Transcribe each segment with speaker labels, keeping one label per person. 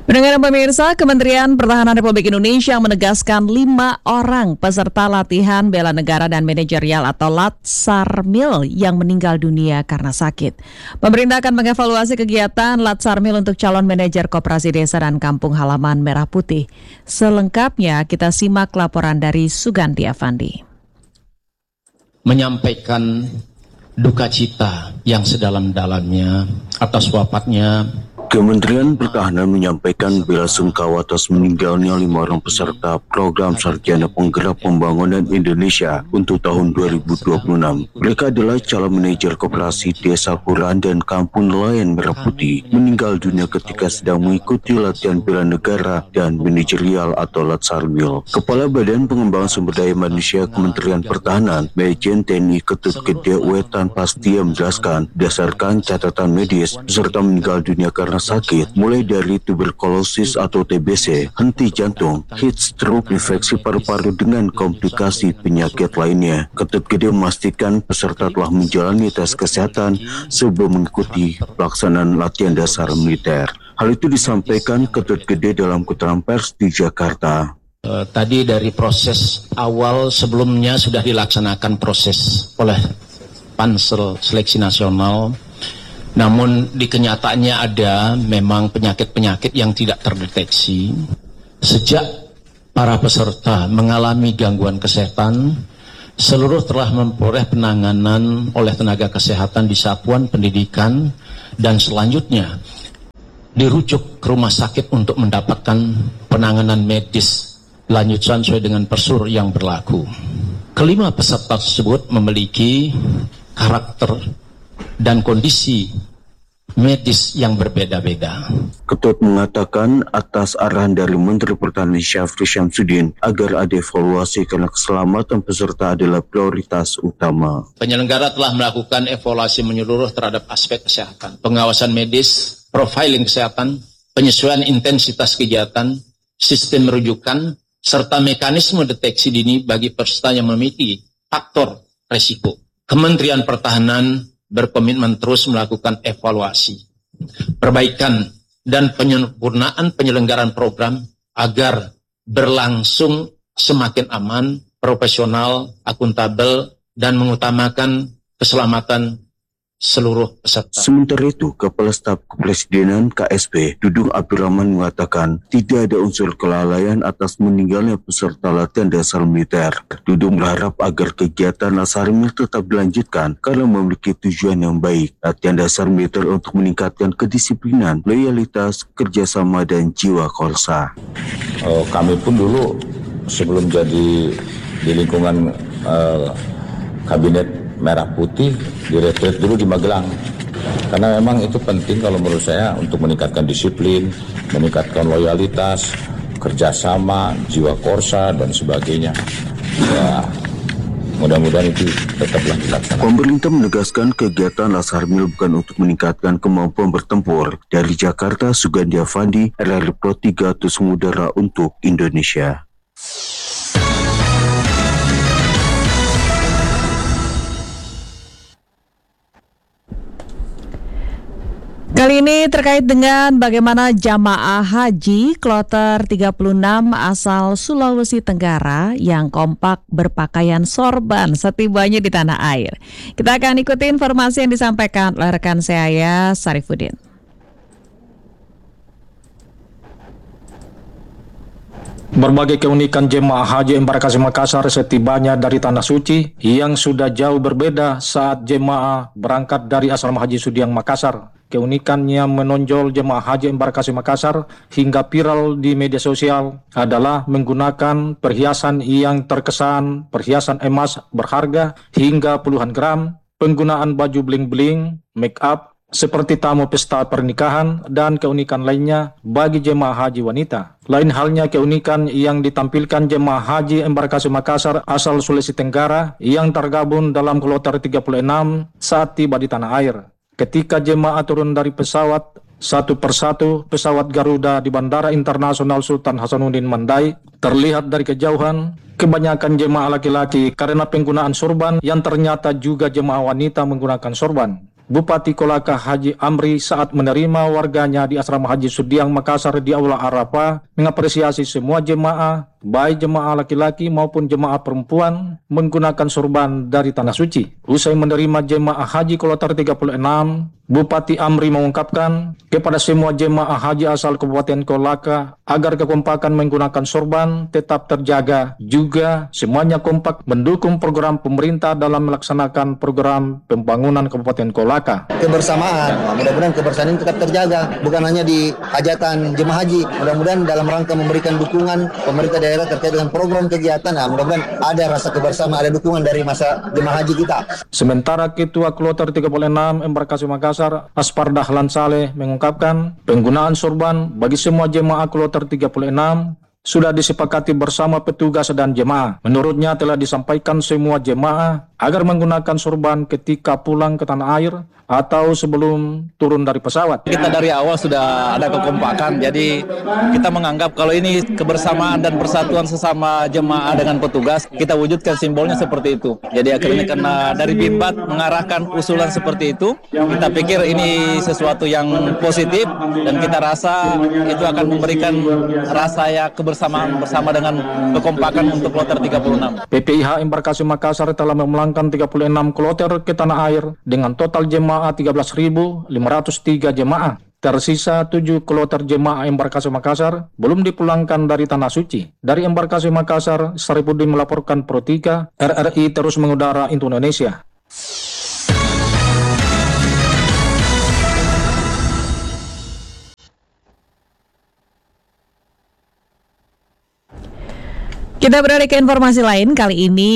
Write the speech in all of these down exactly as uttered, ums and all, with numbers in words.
Speaker 1: Pendengar pemirsa, Kementerian Pertahanan Republik Indonesia menegaskan lima orang peserta latihan bela negara dan manajerial atau Latsarmil yang meninggal dunia karena sakit. Pemerintah akan mengevaluasi kegiatan Latsarmil untuk calon manajer koperasi desa dan kampung halaman Merah Putih. Selengkapnya kita simak laporan dari Suganti Avandi.
Speaker 2: Menyampaikan duka cita yang sedalam-dalamnya atas wafatnya
Speaker 3: Kementerian Pertahanan menyampaikan bela sungkawa atas meninggalnya lima orang peserta program Sarjana Penggerak Pembangunan Indonesia untuk tahun dua ribu dua puluh enam. Mereka adalah calon manajer koperasi Desa Kelurahan dan Kampung Nelayan Merah Putih, meninggal dunia ketika sedang mengikuti latihan bela negara dan manajerial atau Latsarmil. Kepala Badan Pengembangan Sumber Daya Manusia Kementerian Pertahanan, Majen T N I Ketut Gede Wetan Pastia menjelaskan, berdasarkan catatan medis, peserta meninggal dunia karena sakit mulai dari tuberkulosis atau T B C, henti jantung, heat stroke, infeksi paru-paru dengan komplikasi penyakit lainnya. Ketut Gede memastikan peserta telah menjalani tes kesehatan sebelum mengikuti pelaksanaan latihan dasar militer. Hal itu disampaikan Ketut Gede dalam keterangan pers di Jakarta.
Speaker 2: Uh, tadi dari proses awal sebelumnya sudah dilaksanakan proses oleh Pansel Seleksi Nasional. Namun di kenyataannya ada memang penyakit-penyakit yang tidak terdeteksi. Sejak para peserta mengalami gangguan kesehatan, seluruh telah memperoleh penanganan oleh tenaga kesehatan di satuan pendidikan dan selanjutnya dirujuk ke rumah sakit untuk mendapatkan penanganan medis lanjutan sesuai dengan prosedur yang berlaku. Kelima peserta tersebut memiliki karakter dan kondisi medis yang berbeda-beda.
Speaker 3: Ketut mengatakan atas arahan dari Menteri Pertahanan Syafri Syamsuddin agar ada evaluasi karena keselamatan peserta adalah prioritas utama.
Speaker 2: Penyelenggara telah melakukan evaluasi menyeluruh terhadap aspek kesehatan, pengawasan medis, profiling kesehatan, penyesuaian intensitas kegiatan, sistem rujukan, serta mekanisme deteksi dini bagi peserta yang memiliki faktor resiko. Kementerian Pertahanan berkomitmen terus melakukan evaluasi, perbaikan, dan penyempurnaan penyelenggaraan program agar berlangsung semakin aman, profesional, akuntabel, dan mengutamakan keselamatan seluruh peserta.
Speaker 3: Sementara itu, Kepala Staf Kepresidenan K S P, Dudung Abdurrahman mengatakan tidak ada unsur kelalaian atas meninggalnya peserta latihan dasar militer. Dudung berharap agar kegiatan Latsarmil tetap dilanjutkan karena memiliki tujuan yang baik. Latihan dasar militer untuk meningkatkan kedisiplinan, loyalitas, kerjasama, dan jiwa korsa.
Speaker 4: Oh, kami pun dulu sebelum jadi di lingkungan uh, kabinet Merah Putih direkrut dulu di Magelang, karena memang itu penting kalau menurut saya untuk meningkatkan disiplin, meningkatkan loyalitas, kerjasama, jiwa korsa, dan sebagainya. Ya, mudah-mudahan itu tetaplah dilaksanakan.
Speaker 3: Pemerintah menegaskan kegiatan Latsarmil bukan untuk meningkatkan kemampuan bertempur. Dari Jakarta, Suganti Avandi, R R I Pro tiga Tusung Udara untuk Indonesia.
Speaker 1: Kali ini terkait dengan bagaimana jamaah haji kloter tiga puluh enam asal Sulawesi Tenggara yang kompak berpakaian sorban setibanya di tanah air. Kita akan ikuti informasi yang disampaikan oleh rekan saya, Sarifuddin.
Speaker 5: Berbagai keunikan jemaah haji embarkasi Makassar setibanya dari Tanah Suci yang sudah jauh berbeda saat jemaah berangkat dari asrama haji Sudiang Makassar. Keunikannya menonjol jemaah haji embarkasi Makassar hingga viral di media sosial adalah menggunakan perhiasan yang terkesan perhiasan emas berharga hingga puluhan gram, penggunaan baju bling-bling, make up, seperti tamu pesta pernikahan, dan keunikan lainnya bagi jemaah haji wanita. Lain halnya keunikan yang ditampilkan jemaah haji embarkasi Makassar asal Sulawesi Tenggara yang tergabung dalam kloter tiga puluh enam saat tiba di tanah air. Ketika jemaah turun dari pesawat, satu persatu pesawat Garuda di Bandara Internasional Sultan Hasanuddin Mandai terlihat dari kejauhan. Kebanyakan jemaah laki-laki karena penggunaan sorban yang ternyata juga jemaah wanita menggunakan sorban. Bupati Kolaka Haji Amri saat menerima warganya di Asrama Haji Sudiang Makassar di Aula Arafah mengapresiasi semua jemaah, baik jemaah laki-laki maupun jemaah perempuan menggunakan sorban dari Tanah Suci. Usai menerima jemaah Haji Kloter tiga puluh enam, Bupati Amri mengungkapkan kepada semua jemaah haji asal Kabupaten Kolaka agar kekompakan menggunakan sorban tetap terjaga. Juga semuanya kompak mendukung program pemerintah dalam melaksanakan program pembangunan Kabupaten Kolaka.
Speaker 6: Kebersamaan, mudah-mudahan kebersamaan tetap terjaga, bukan hanya di hajatan jemaah haji. Mudah-mudahan dalam rangka memberikan dukungan pemerintah daerah terkait dengan program kegiatan, nah, mudah-mudahan ada rasa kebersamaan, ada dukungan dari masa jemaah haji kita.
Speaker 5: Sementara Ketua Kloter tiga puluh enam Embarkasi Makassar, Aspar Dahlan Saleh mengungkapkan penggunaan sorban bagi semua jemaah Kloter tiga puluh enam sudah disepakati bersama petugas dan jemaah. Menurutnya telah disampaikan semua jemaah agar menggunakan sorban ketika pulang ke tanah air atau sebelum turun dari pesawat.
Speaker 7: Kita dari awal sudah ada kekompakan, jadi kita menganggap kalau ini kebersamaan dan persatuan sesama jemaah dengan petugas, kita wujudkan simbolnya seperti itu. Jadi akhirnya karena dari Bimbat mengarahkan usulan seperti itu, kita pikir ini sesuatu yang positif dan kita rasa itu akan memberikan rasa ya kebersamaan bersama dengan kekompakan untuk Kloter tiga puluh enam.
Speaker 5: P P I H Embarkasi Makassar telah memulangkan tiga puluh enam kloter ke tanah air dengan total jemaah tiga belas ribu lima ratus tiga jemaah. Tersisa tujuh kloter jemaah Embarkasi Makassar belum dipulangkan dari Tanah Suci. Dari Embarkasi Makassar, Saripudin melaporkan Pro tiga, R R I terus mengudara Indonesia.
Speaker 1: Kita beralih ke informasi lain, kali ini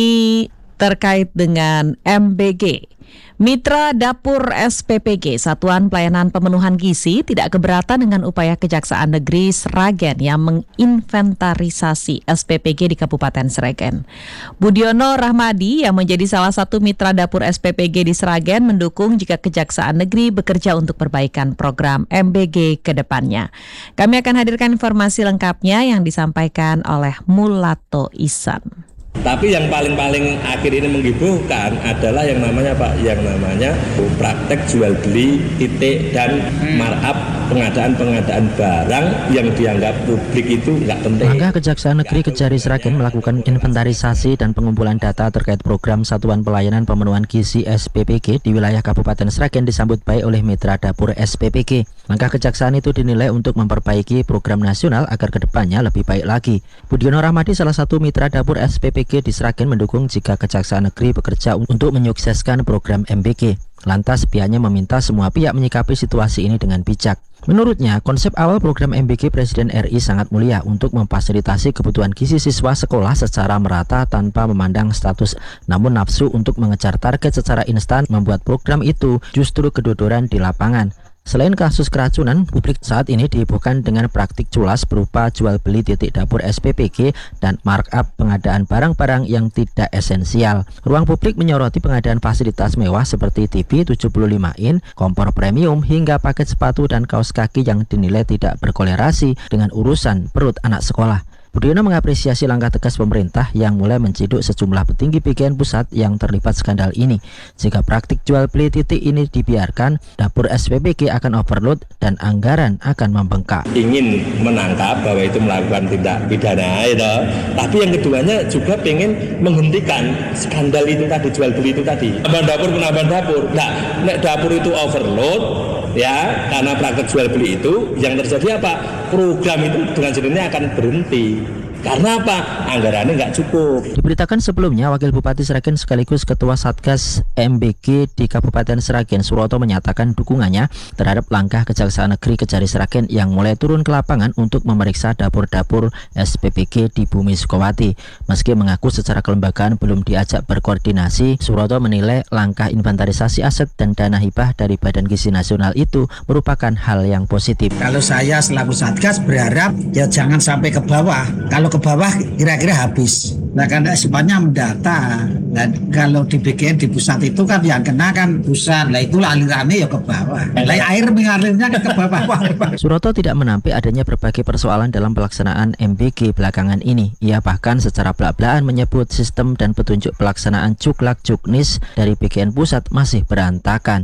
Speaker 1: terkait dengan M B G. Mitra Dapur S P P G, Satuan Pelayanan Pemenuhan Gizi, tidak keberatan dengan upaya Kejaksaan Negeri Sragen yang menginventarisasi S P P G di Kabupaten Sragen. Budiono Rahmadi yang menjadi salah satu mitra Dapur S P P G di Sragen mendukung jika Kejaksaan Negeri bekerja untuk perbaikan program M B G ke depannya. Kami akan hadirkan informasi lengkapnya yang disampaikan oleh Mulato Isan.
Speaker 8: Tapi yang paling-paling akhir ini menghiburkan adalah yang namanya Pak, yang namanya praktek jual beli titik dan markup pengadaan-pengadaan barang yang dianggap publik itu nggak penting.
Speaker 9: Langkah Kejaksaan Negeri Kejari Sragen melakukan inventarisasi dan pengumpulan data terkait program Satuan Pelayanan Pemenuhan Gizi S P P G di wilayah Kabupaten Sragen disambut baik oleh mitra Dapur S P P G. Langkah Kejaksaan itu dinilai untuk memperbaiki program nasional agar kedepannya lebih baik lagi. Budiono Rahmadi, salah satu mitra Dapur S P P G di Sragen, mendukung jika Kejaksaan Negeri bekerja untuk menyukseskan program M B G. Lantas pihaknya meminta semua pihak menyikapi situasi ini dengan bijak. Menurutnya, konsep awal program M B G Presiden R I sangat mulia untuk memfasilitasi kebutuhan gizi siswa sekolah secara merata tanpa memandang status. Namun nafsu untuk mengejar target secara instan membuat program itu justru kedodoran di lapangan. Selain kasus keracunan, publik saat ini dihebohkan dengan praktik culas berupa jual beli titik dapur S P P G dan markup pengadaan barang-barang yang tidak esensial. Ruang publik menyoroti pengadaan fasilitas mewah seperti T V tujuh puluh lima in, kompor premium, hingga paket sepatu dan kaos kaki yang dinilai tidak berkolerasi dengan urusan perut anak sekolah. Budiono mengapresiasi langkah tegas pemerintah yang mulai menciduk sejumlah petinggi P G N pusat yang terlibat skandal ini. Jika praktik jual beli titik ini dibiarkan, dapur S P P G akan overload dan anggaran akan membengkak.
Speaker 8: Ingin menangkap bahwa itu melakukan tindak pidana, itu. Tapi yang keduanya juga ingin menghentikan skandal itu tadi, jual beli itu tadi. Penambahan dapur, penambahan dapur. Nah, nek dapur itu overload, ya, karena praktek jual beli itu, yang terjadi apa? Program itu dengan sendirinya akan berhenti. Karena apa? Anggarannya nggak cukup.
Speaker 9: Diberitakan sebelumnya, Wakil Bupati Sragen sekaligus Ketua Satgas M B G di Kabupaten Sragen, Suroto, menyatakan dukungannya terhadap langkah Kejaksaan Negeri Kejari Sragen yang mulai turun ke lapangan untuk memeriksa dapur-dapur S P P G di Bumi Sukowati. Meski mengaku secara kelembagaan belum diajak berkoordinasi, Suroto menilai langkah inventarisasi aset dan dana hibah dari Badan Gizi Nasional itu merupakan hal yang positif.
Speaker 10: Kalau saya selaku Satgas berharap ya jangan sampai ke bawah. Kalau ke bawah kira-kira habis. Nah, karena semuanya mendata. Dan kalau di B G N di pusat itu kan yang kena kan pusat. Nah, itulah alirannya ya ke bawah. Nah, air mengalirnya ke bawah.
Speaker 9: Suroto tidak menampik adanya berbagai persoalan dalam pelaksanaan M B G belakangan ini. Ia bahkan secara belak-belakan menyebut sistem dan petunjuk pelaksanaan cuklak juknis dari B G N pusat masih berantakan.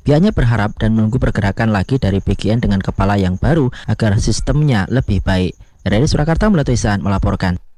Speaker 9: Pihaknya berharap dan menunggu pergerakan lagi dari B G N dengan kepala yang baru agar sistemnya lebih baik. Dari Surakarta, Melatu Ihsan melaporkan.